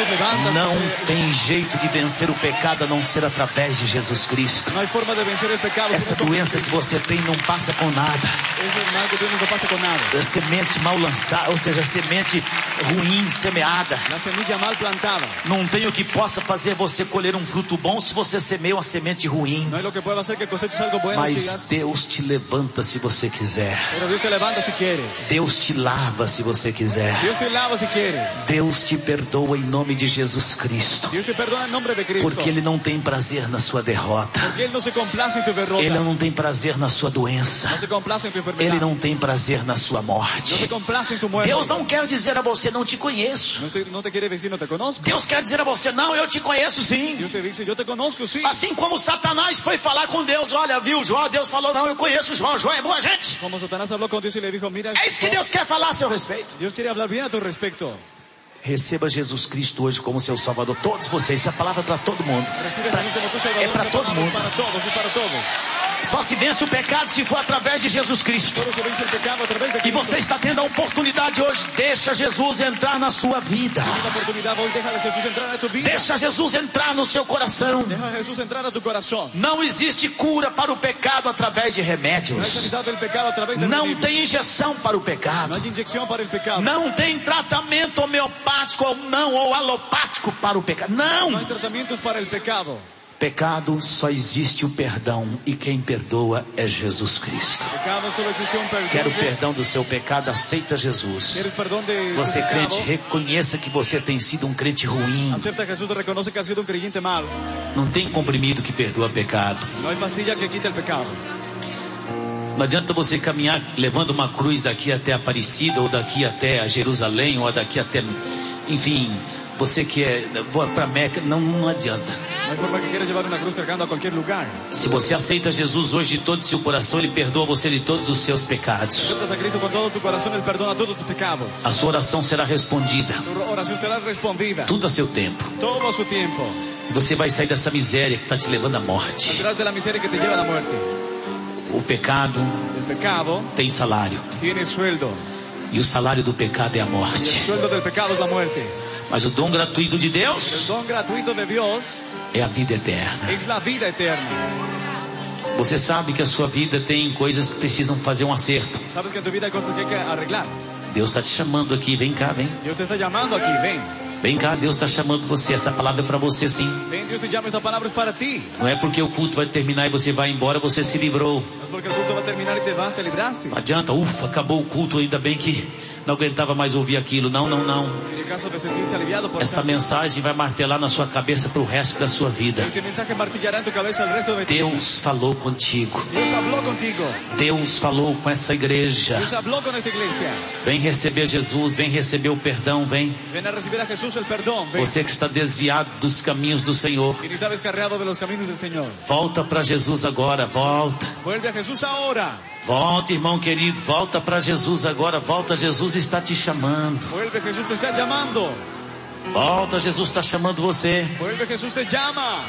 levantas. Não tem jeito de vencer o pecado a não ser através de Jesus Cristo. No hay forma de vencer el pecado. Essa doença que você tem não passa com nada. Ese mal que tienes no pasa con nada. É semente mal lançada, ou seja, semente ruim semeada. La semilla mal plantada. Não tem o que possa fazer você colher um fruto bom se você semeia uma semente ruim. No hay lo que pueda hacer que coseches algo bueno. Mas Deus te levanta se você quiser. Pero Dios te levanta si quieres. Deus te lava se você quiser. Dios te lava si quieres. Deus te perdoa em nome de Jesus Cristo. Dios te perdona en nombre de Cristo. Porque Ele não tem prazer na sua derrota. Porque Él no se complace en tu derrota. Ele não tem prazer na sua doença. No se complace en tu enfermedad. Ele não tem prazer na sua No morte. se complace en tu muerte. Deus não quer dizer a você, não te conheço. No te quiere decir, no te conozco. Deus quer dizer a você, não, eu te conheço sim. Dios te dice, yo te conozco, sí. Assim como Satanás foi falar com Deus, olha, viu Jó? Deus falou, não, eu conheço Jó, Jó é boa gente. Como Satanás habló con Dios y le dijo, mira. É isso que Deus quer falar a seu respeito. Dios quiere hablar bien a tu respecto. Receba Jesus Cristo hoje como seu Salvador. Todos vocês, essa palavra é para todo mundo. Recibe a Jesús como tu Salvador. É para todo mundo. Para todos y para todos. Só se vence o pecado se for através de Jesus Cristo. Solo se vence el pecado a través de E Cristo. você está tendo a oportunidade hoje. Deixa Jesus entrar na sua vida. Tienes la oportunidad hoy, deja a Jesús entrar a tu vida. Deixa Jesus entrar no seu coração. Deja a Jesús entrar a tu corazón. Não existe cura para o pecado através de No hay remédios. sanidad del pecado a través de Não remedios. tem injeção para o No pecado. hay inyección para el pecado. Não tem tratamento homeopático ou não, ou alopático para o pecado. No hay Não! tratamientos para el pecado. Pecado só existe o perdão. E quem perdoa é Jesus Cristo. Pecado solo existe un perdón. Quer o perdão do seu pecado? Aceita Jesus. ¿Quieres perdón de Você, tu crente, pecado? reconheça que você tem sido um crente ruim. Acepta a Jesús, reconoce que has sido un creyente mal. Não tem comprimido que perdoa pecado. No hay pastilla que quite el pecado. Não adianta você caminhar levando uma cruz daqui até Aparecida, ou daqui até Jerusalém, ou daqui até... Enfim, você que é para Meca, não adianta. No hay forma que quieras llevar una cruz cargando a cualquier lugar. Se você aceita Jesus hoje de todo o seu coração, Ele perdoa você de todos os seus pecados. Aceptas a Cristo con todo tu corazón, Él perdona todos tus pecados. A sua oração será respondida. Tu oración será respondida. Tudo a seu tempo. Todo a su tiempo. Você vai sair dessa miséria que está te levando à morte. Saldrás de la miseria que te lleva a la muerte. O pecado El pecado tem salário. tiene sueldo. E o salário do pecado é a Y el morte. sueldo del pecado es la muerte. Mas o dom gratuito de El Deus don gratuito de Dios é a vida eterna. es la vida eterna. Você sabe que a sua vida tem coisas que precisam fazer um acerto. Sabes que en tu vida hay cosas que hay que arreglar. Deus está te chamando aqui. Vem cá, vem. Dios te está llamando aquí, ven. Vem cá, Deus está chamando você. Essa palavra é para você sim. Ven, Dios te llama, esta palabra es para ti. Não é porque o culto vai terminar e você vai embora, você se livrou. No es porque el culto va a terminar y te vas, te libraste. Não adianta, ufa, acabou o culto, ainda bem que não aguentaba mais ouvir aquilo. Não. En el caso de sentirse aliviado por Essa mensagem vai martelar na sua cabeça para o resto da sua vida. este mensaje martillará en tu cabeza el resto de tu vida. Deus falou contigo. Dios habló contigo. Deus falou com essa igreja. Dios habló con esta iglesia. Vem receber Jesus, vem receber o perdão, vem. Ven a recibir a Jesús el perdón. Ven. Você que está desviado dos caminhos do Senhor. Quien está descarriado de los caminos del Señor. Volta para Jesus agora, volta. Vuelve a Jesús ahora. Volta, irmão querido, volta para Jesus agora. Volta, Jesus está te chamando. Vuelve, Jesús te está llamando. Volta, Jesus está chamando você. Vuelve, Jesús te llama.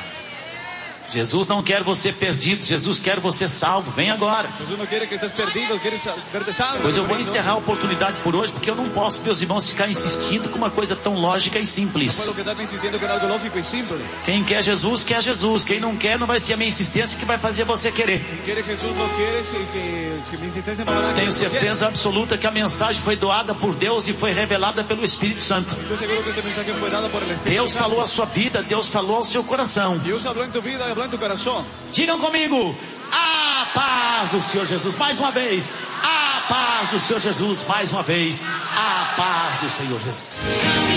Jesus não quer você perdido, Jesus quer você salvo. Vem agora. Jesús no quiere que estés perdido, quiere verte salvo. Pois eu vou encerrar a oportunidade por hoje, porque eu não posso, meus irmãos, ficar insistindo com uma coisa tão lógica e No simples. puedo quedarme insistiendo con algo lógico y simple. Quem quer Jesus, quer Jesus. Quem não quer, não vai ser a minha insistência que vai fazer você querer. Quien quiere Jesús no quiere, que mi insistencia no hará que Tenho Jesús quiera. certeza absoluta que a mensagem foi doada por Deus e foi revelada pelo Espírito Santo. Estoy seguro que este mensaje fue dado por el Espíritu Deus Santo. falou a sua vida, Deus falou ao seu coração. Dios habló en tu vida, habló en tu corazón. Digam comigo, a paz do Senhor Jesus, mais uma vez. A paz do Senhor Jesus, mais uma vez. A paz do Senhor Jesus.